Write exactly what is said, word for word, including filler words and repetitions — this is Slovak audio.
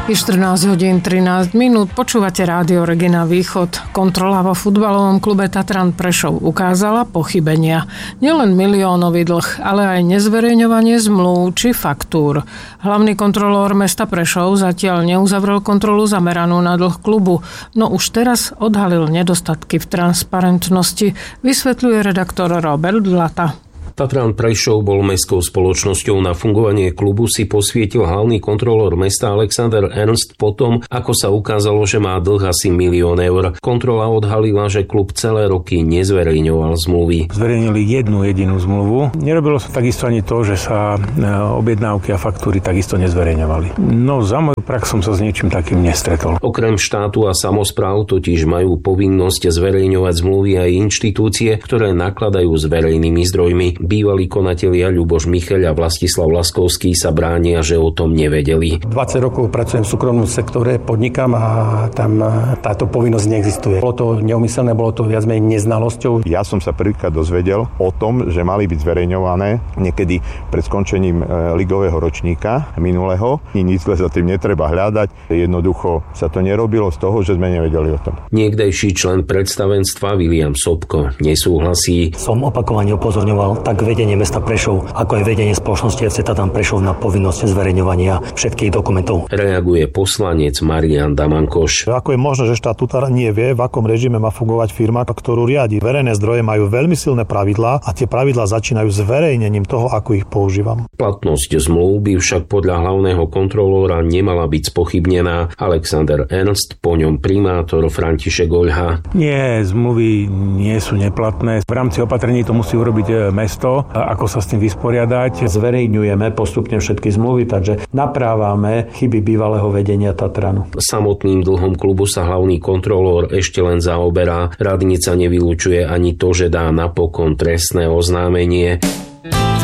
Je štrnásť hodín trinásť minút, počúvate Rádio Regina Východ. Kontrola vo futbalovom klube Tatran Prešov ukázala pochybenia. Nielen miliónový dlh, ale aj nezverejňovanie zmluv či faktúr. Hlavný kontrolór mesta Prešov zatiaľ neuzavrel kontrolu zameranú na dlh klubu, no už teraz odhalil nedostatky v transparentnosti, vysvetľuje redaktor Robert Dlata. Tatran Prešov bol mestskou spoločnosťou. Na fungovanie klubu si posvietil hlavný kontrolór mesta Alexander Ernst potom, ako sa ukázalo, že má dlh asi milión eur. Kontrola odhalila, že klub celé roky nezverejňoval zmluvy. Zverejnili jednu jedinú zmluvu. Nerobilo sa takisto ani to, že sa objednávky a faktúry takisto nezverejňovali. No za moju prax som sa s niečím takým nestretol. Okrem štátu a samospráv totiž majú povinnosť zverejňovať zmluvy aj inštitúcie, ktoré nakladajú s verejnými zdrojmi. Bývalí konatelia Ľuboš Micheľ a Vlastislav Laskovský sa bránia, že o tom nevedeli. dvadsať rokov pracujem v súkromnom sektore, podnikám a tam táto povinnosť neexistuje. Bolo to neumyselné, bolo to viac menej neznalosťou. Ja som sa prvýkrát dozvedel o tom, že mali byť zverejňované niekedy pred skončením ligového ročníka minulého. Nic za tým netreba hľadať. Jednoducho sa to nerobilo z toho, že sme nevedeli o tom. Niekdejší člen predstavenstva William Sobko nesúhlasí. Som opakovane upozorňoval tak vedenie mesta Prešov, ako aj vedenie spoločnosti ef cé Tatran Prešov na povinnosť zverejňovania všetkých dokumentov. Reaguje poslanec Marian Damankoš. Ako je možné, že štát Tatran nie vie, v akom režime má fungovať firma, ktorú riadi? Verejné zdroje majú veľmi silné pravidlá a tie pravidlá začínajú zverejnením toho, ako ich používam. Platnosť zmluv by však podľa hlavného kontrolóra nemala byť spochybnená. Alexander Ernst, po ňom primátor František Oľha. Nie, zmluvy nie sú neplatné. V rámci opatrení to musí urobiť mesto. Ako sa s tým vysporiadať? Zverejňujeme postupne všetky zmluvy, takže naprávame chyby bývalého vedenia Tatranu. Samotným dlhom klubu sa hlavný kontrolór ešte len zaoberá. Radnica nevylučuje ani to, že dá napokon trestné oznámenie.